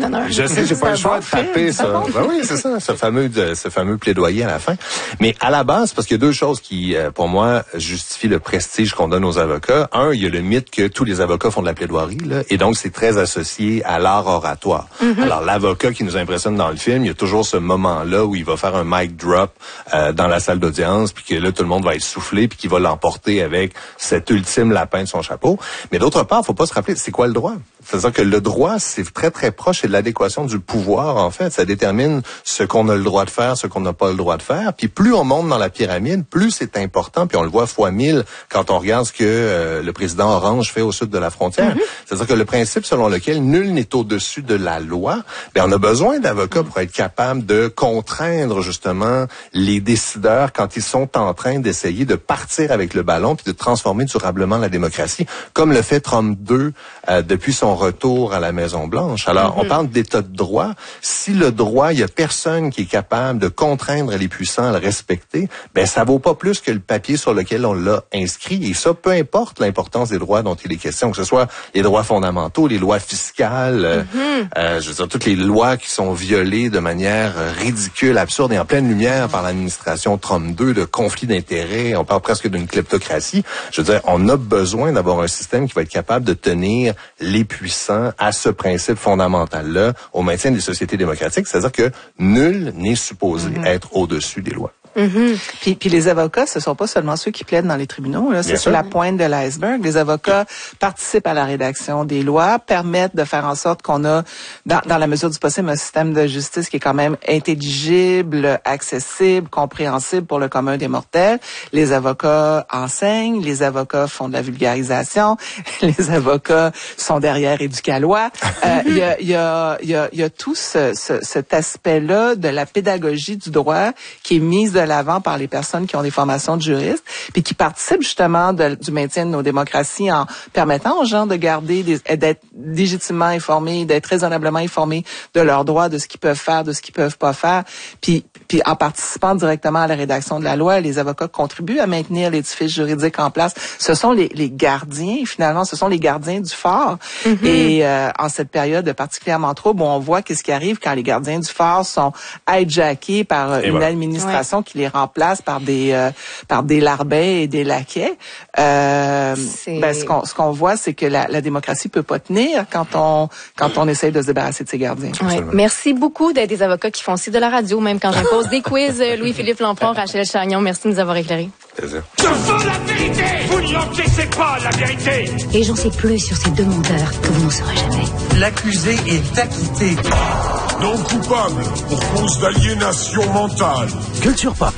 d'honneur. Je sais, j'ai pas le choix de taper ça. Ben oui, c'est ça, ce fameux plaidoyer à la fin. Mais à la base, parce qu'il y a deux choses qui, pour moi, justifient le prestige qu'on donne aux avocats. Un, il y a le mythe que tous les avocats font de la plaidoirie, là, et donc c'est très associé à l'art oratoire. Alors l'avocat qui nous impressionne dans le film, il y a toujours ce moment-là où il va faire un mic drop dans la salle d'audience, puis que là tout le monde va être soufflé, puis qu'il va l'emporter avec cet ultime lapin de son chapeau. Mais d'autre part, faut pas se rappeler, c'est quoi le droit? C'est-à-dire que le droit, c'est très, très proche et de l'adéquation du pouvoir, en fait. Ça détermine ce qu'on a le droit de faire, ce qu'on n'a pas le droit de faire. Puis plus on monte dans la pyramide, plus c'est important. Puis on le voit fois 1000 quand on regarde ce que le président Orange fait au sud de la frontière. C'est-à-dire que le principe selon lequel nul n'est au-dessus de la loi, on a besoin d'avocats pour être capable de contraindre, justement, les décideurs quand ils sont en train d'essayer de partir avec le ballon puis de transformer durablement la démocratie, comme le fait Trump 2 depuis son retour à la Maison-Blanche. Alors, on parle d'état de droit. Si le droit, il y a personne qui est capable de contraindre les puissants à le respecter, ça vaut pas plus que le papier sur lequel on l'a inscrit. Et ça, peu importe l'importance des droits dont il est question, que ce soit les droits fondamentaux, les lois fiscales, je veux dire, toutes les lois qui sont violées de manière ridicule, absurde et en pleine lumière par l'administration Trump 2 de conflits d'intérêts. On parle presque d'une kleptocratie. Je veux dire, on a besoin d'avoir un système qui va être capable de tenir les puissants à ce principe fondamental-là au maintien des sociétés démocratiques, c'est-à-dire que nul n'est supposé être au-dessus des lois. Puis les avocats, ce sont pas seulement ceux qui plaident dans les tribunaux, là, c'est sur la pointe de l'iceberg. Les avocats participent à la rédaction des lois, permettent de faire en sorte qu'on a, dans la mesure du possible, un système de justice qui est quand même intelligible, accessible, compréhensible pour le commun des mortels. Les avocats enseignent, les avocats font de la vulgarisation, les avocats sont derrière Éducalois. Il y a tout cet aspect-là de la pédagogie du droit qui est mise de l'avant par les personnes qui ont des formations de juristes, puis qui participent justement du maintien de nos démocraties en permettant aux gens de garder, d'être légitimement informés, d'être raisonnablement informés de leurs droits, de ce qu'ils peuvent faire, de ce qu'ils peuvent pas faire. Puis en participant directement à la rédaction de la loi, les avocats contribuent à maintenir l'édifice juridique en place. Ce sont les gardiens, finalement, ce sont les gardiens du fort. Et en cette période particulièrement trouble, on voit qu'est-ce qui arrive quand les gardiens du fort sont hijackés par une administration qui les remplace par des larbins et des laquais. Ce qu'on voit, c'est que la démocratie peut pas tenir quand on essaye de se débarrasser de ses gardiens. Ouais. Merci beaucoup d'être des avocats qui font aussi de la radio, même quand j'impose des quiz. Louis-Philippe Lampron, Rachel Chagnon, merci de nous avoir éclairés. Plaisir. Je veux la vérité! Vous n'y encaissez pas la vérité! Et j'en sais plus sur ces deux menteurs que vous n'en saurez jamais. L'accusé est acquitté. Non coupable pour cause d'aliénation mentale. Culture Pop.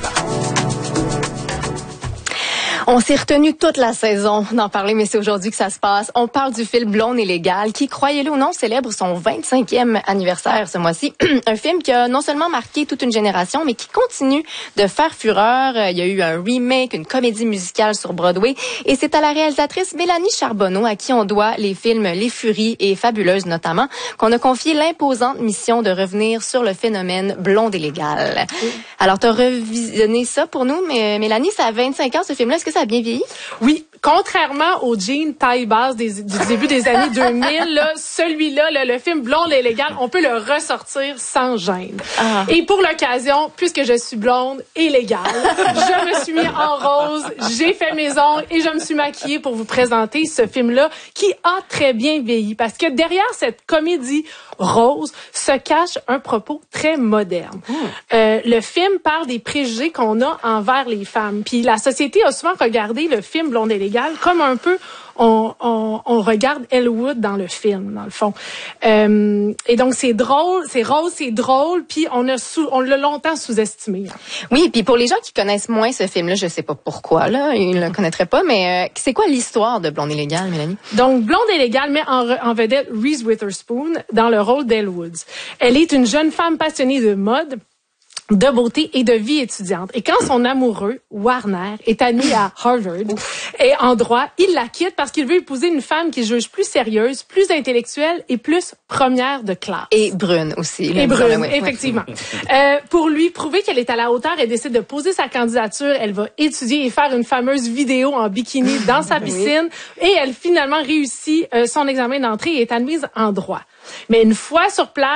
On s'est retenu toute la saison d'en parler, mais c'est aujourd'hui que ça se passe. On parle du film Blonde et légale, qui, croyez-le ou non, célèbre son 25e anniversaire ce mois-ci. Un film qui a non seulement marqué toute une génération, mais qui continue de faire fureur. Il y a eu un remake, une comédie musicale sur Broadway, et c'est à la réalisatrice Mélanie Charbonneau, à qui on doit les films Les Furies et Fabuleuse notamment, qu'on a confié l'imposante mission de revenir sur le phénomène Blonde et légale. Alors, t'as revisionné ça pour nous, mais Mélanie, ça a 25 ans ce film-là. Est-ce que ça a bien vieilli? Oui, contrairement aux jeans taille basse du début des années 2000, là, celui-là, là, le film Blonde et légale, on peut le ressortir sans gêne. Et pour l'occasion, puisque je suis blonde et légale, je me suis mis en rose, j'ai fait mes ongles et je me suis maquillée pour vous présenter ce film-là qui a très bien vieilli. Parce que derrière cette comédie rose se cache un propos très moderne. Le film parle des préjugés qu'on a envers les femmes. Puis la société a souvent regardé le film Blonde et légale comme un peu on regarde Elle Wood dans le film, dans le fond. Et donc c'est drôle, c'est rose, c'est drôle, puis on l'a longtemps sous-estimé. Oui, puis pour les gens qui connaissent moins ce film-là, je sais pas pourquoi là, ils le connaîtraient pas, mais c'est quoi l'histoire de Blonde et légale, Mélanie? Donc Blonde et légale met en vedette Reese Witherspoon dans le rôle d'Elle Woods. Elle est une jeune femme passionnée de mode, de beauté et de vie étudiante. Et quand son amoureux, Warner, est admis à Harvard et en droit, il la quitte parce qu'il veut épouser une femme qu'il juge plus sérieuse, plus intellectuelle et plus première de classe. Et brune aussi. Et brune, effectivement. Pour lui prouver qu'elle est à la hauteur, elle décide de poser sa candidature. Elle va étudier et faire une fameuse vidéo en bikini dans sa piscine. Et elle finalement réussit son examen d'entrée et est admise en droit. Mais une fois sur place,